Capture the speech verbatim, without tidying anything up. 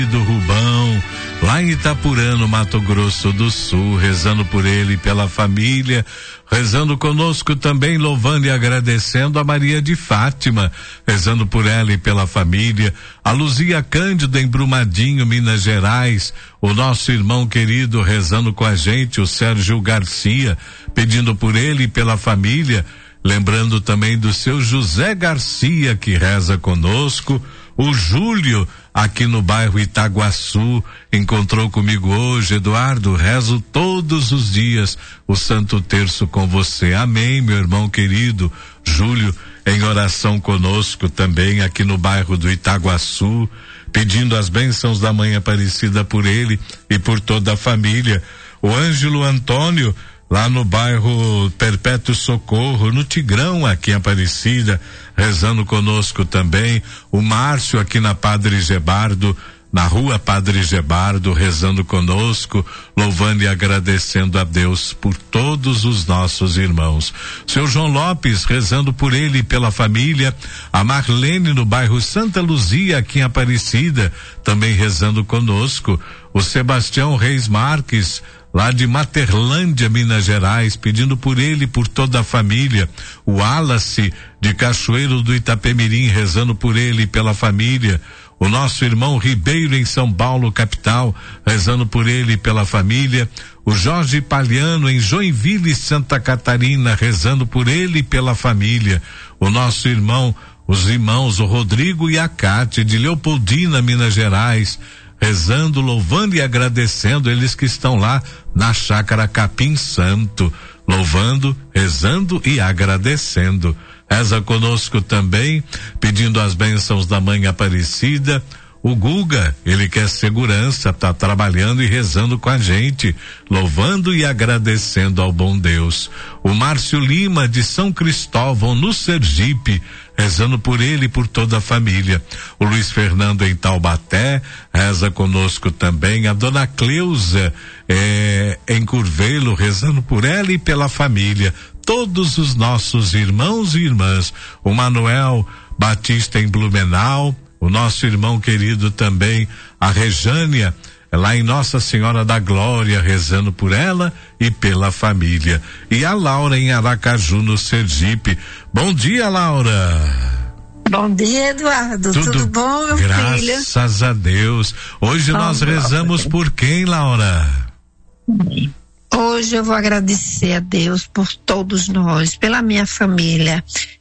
do Rubão, lá em Itapurã, no Mato Grosso do Sul, rezando por ele e pela família, rezando conosco também, louvando e agradecendo a Maria de Fátima, rezando por ela e pela família, a Luzia Cândido em Brumadinho, Minas Gerais, o nosso irmão querido rezando com a gente, o Sérgio Garcia, pedindo por ele e pela família, lembrando também do seu José Garcia, que reza conosco, o Júlio, aqui no bairro Itaguaçu, encontrou comigo hoje. Eduardo, rezo todos os dias o Santo Terço com você. Amém, meu irmão querido. Júlio, em oração conosco também aqui no bairro do Itaguaçu, pedindo as bênçãos da Mãe Aparecida por ele e por toda a família. O Ângelo Antônio, lá no bairro Perpétuo Socorro, no Tigrão, aqui em Aparecida, rezando conosco também. O Márcio, aqui na Padre Gebardo, na rua Padre Gebardo, rezando conosco, louvando e agradecendo a Deus por todos os nossos irmãos. Seu João Lopes, rezando por ele e pela família. A Marlene, no bairro Santa Luzia, aqui em Aparecida, também rezando conosco. O Sebastião Reis Marques, lá de Materlândia, Minas Gerais, pedindo por ele e por toda a família. O Wallace, de Cachoeiro do Itapemirim, rezando por ele e pela família. O nosso irmão Ribeiro, em São Paulo, capital, rezando por ele e pela família. O Jorge Palhano, em Joinville, Santa Catarina, rezando por ele e pela família. O nosso irmão, os irmãos, o Rodrigo e a Cátia, de Leopoldina, Minas Gerais, rezando, louvando e agradecendo, eles que estão lá na Chácara Capim Santo, louvando, rezando e agradecendo. Reza conosco também, pedindo as bênçãos da Mãe Aparecida. O Guga, ele quer segurança, tá trabalhando e rezando com a gente, louvando e agradecendo ao bom Deus. O Márcio Lima, de São Cristóvão, no Sergipe, rezando por ele e por toda a família. O Luiz Fernando, em Taubaté, reza conosco também. A dona Cleusa, é, em Curvelo, rezando por ela e pela família. Todos os nossos irmãos e irmãs. O Manuel Batista, em Blumenau. O nosso irmão querido também, a Rejânia, lá em Nossa Senhora da Glória, rezando por ela e pela família. E a Laura, em Aracaju, no Sergipe. Bom dia, Laura. Bom dia, Eduardo. Tudo, Tudo bom, meu graças filho? Graças a Deus. Hoje nós rezamos por quem, Laura? Hoje eu vou agradecer a Deus por todos nós, pela minha família.